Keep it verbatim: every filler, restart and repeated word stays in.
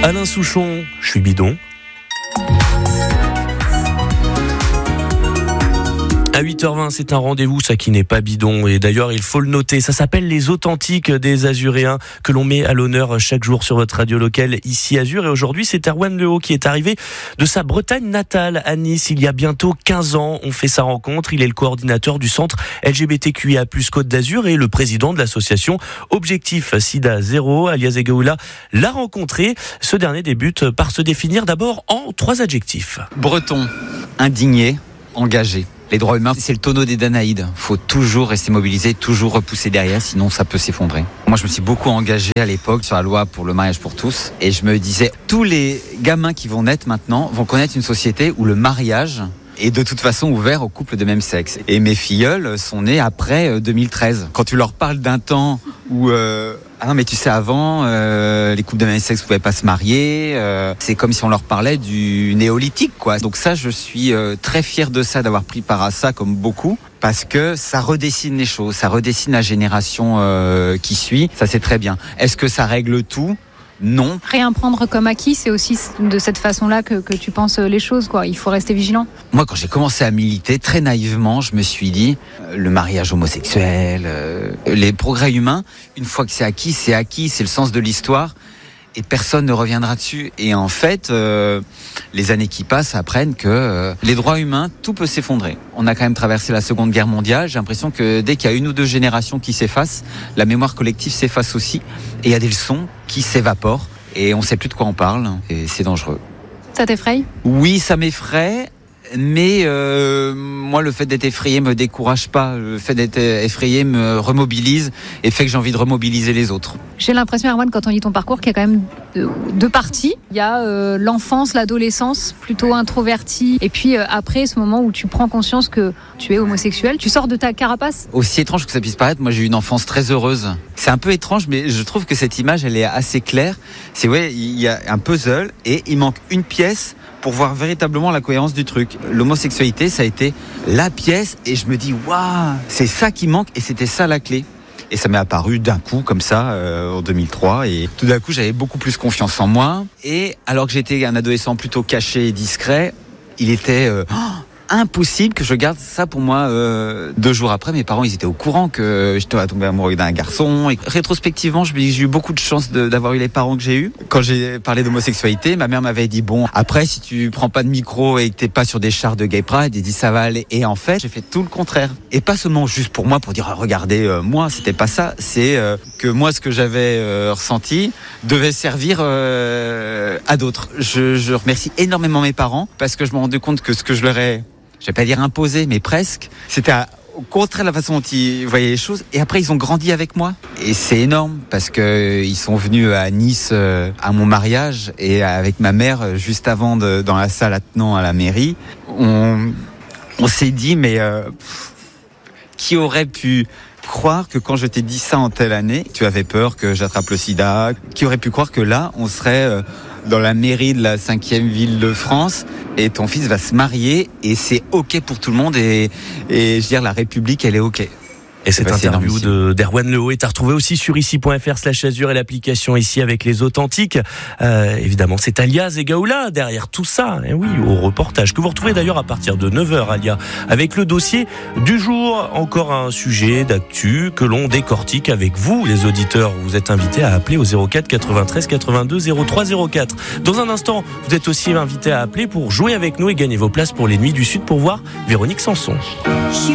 Alain Souchon, je suis bidon. À huit heures vingt, c'est un rendez-vous, ça qui n'est pas bidon. Et d'ailleurs, il faut le noter, ça s'appelle les authentiques des Azuréens que l'on met à l'honneur chaque jour sur votre radio locale ici Azur. Et aujourd'hui, c'est Erwan Lehaut qui est arrivé de sa Bretagne natale à Nice il y a bientôt quinze ans. On fait sa rencontre. Il est le coordinateur du centre L G B T Q I A plus, Côte d'Azur et le président de l'association Objectif Sida Zéro. Alias Egaoula l'a rencontré. Ce dernier débute par se définir d'abord en trois adjectifs. Breton, indigné, engagé. Les droits humains, c'est le tonneau des Danaïdes. Faut toujours rester mobilisé, toujours repousser derrière, sinon ça peut s'effondrer. Moi, je me suis beaucoup engagé à l'époque sur la loi pour le mariage pour tous. Et je me disais, tous les gamins qui vont naître maintenant vont connaître une société où le mariage est de toute façon ouvert aux couples de même sexe. Et mes filleuls sont nés après deux mille treize. Quand tu leur parles d'un temps où... Euh, ah non, mais tu sais, avant, euh, les couples de même sexe ne pouvaient pas se marier. Euh, c'est comme si on leur parlait du néolithique, quoi. Donc ça, je suis euh, très fier de ça, d'avoir pris part à ça, comme beaucoup, parce que ça redessine les choses, ça redessine la génération euh, qui suit. Ça, c'est très bien. Est-ce que ça règle tout ? Non. Rien prendre comme acquis, c'est aussi de cette façon-là que, que tu penses les choses, quoi. Il faut rester vigilant. Moi, quand j'ai commencé à militer, très naïvement, je me suis dit, euh, le mariage homosexuel, euh, les progrès humains, une fois que c'est acquis, c'est acquis, c'est le sens de l'histoire, et personne ne reviendra dessus. Et en fait, euh, les années qui passent apprennent que euh, les droits humains, tout peut s'effondrer. On a quand même traversé la Seconde Guerre mondiale. J'ai l'impression que dès qu'il y a une ou deux générations qui s'effacent, la mémoire collective s'efface aussi. Et il y a des leçons qui s'évaporent. Et on ne sait plus de quoi on parle. Et c'est dangereux. Ça t'effraie ? Oui, ça m'effraie. Mais euh, moi, le fait d'être effrayé me décourage pas. Le fait d'être effrayé me remobilise et fait que j'ai envie de remobiliser les autres. J'ai l'impression, Erwan, quand on lit ton parcours, qu'il y a quand même deux, deux parties. Il y a euh, l'enfance, l'adolescence, plutôt introvertie. Et puis euh, après, ce moment où tu prends conscience que tu es homosexuel, tu sors de ta carapace. Aussi étrange que ça puisse paraître, moi j'ai eu une enfance très heureuse. C'est un peu étrange, mais je trouve que cette image, elle est assez claire. C'est ouais, il y a un puzzle et il manque une pièce pour voir véritablement la cohérence du truc. L'homosexualité, ça a été la pièce et je me dis, waouh, c'est ça qui manque et c'était ça la clé. Et ça m'est apparu d'un coup, comme ça, euh, en deux mille trois. Et tout d'un coup, j'avais beaucoup plus confiance en moi. Et alors que j'étais un adolescent plutôt caché et discret, il était... Euh, oh, impossible que je garde ça pour moi. Euh, deux jours après, mes parents, ils étaient au courant que j'étais tombé amoureux d'un garçon. Et rétrospectivement, je me dis que j'ai eu beaucoup de chance de, d'avoir eu les parents que j'ai eus. Quand j'ai parlé d'homosexualité, ma mère m'avait dit, bon, après, si tu prends pas de micro et que t'es pas sur des chars de gay pride, il dit, ça va aller. Et en fait, j'ai fait tout le contraire. Et pas seulement juste pour moi, pour dire, ah, regardez, euh, moi, c'était pas ça. C'est euh, que moi, ce que j'avais euh, ressenti devait servir euh, à d'autres. Je, je remercie énormément mes parents parce que je me rendais compte que ce que je leur ai, je vais pas dire imposé, mais presque. C'était à, au contraire de la façon dont ils voyaient les choses. Et après, ils ont grandi avec moi. Et c'est énorme parce que ils sont venus à Nice euh, à mon mariage et avec ma mère juste avant de, dans la salle attenant à la mairie. On, on s'est dit, mais euh, pff, qui aurait pu croire que quand je t'ai dit ça en telle année, tu avais peur que j'attrape le sida? Qui aurait pu croire que là, on serait euh, dans la mairie de la cinquième ville de France et ton fils va se marier et c'est ok pour tout le monde et, et je veux dire, la République, elle est ok. Et cette bah, interview de, d'Erwan Lehaut est à retrouver aussi sur ici point f r slash azur et l'application ici avec les authentiques. Euh, évidemment, c'est Alias Egaoula derrière tout ça. Et oui, au reportage que vous retrouvez d'ailleurs à partir de neuf heures, Alia, avec le dossier du jour. Encore un sujet d'actu que l'on décortique avec vous, les auditeurs. Vous êtes invités à appeler au zéro quatre quatre-vingt-treize quatre-vingt-deux zéro trois zéro quatre. Dans un instant, vous êtes aussi invités à appeler pour jouer avec nous et gagner vos places pour les Nuits du Sud pour voir Véronique Sanson.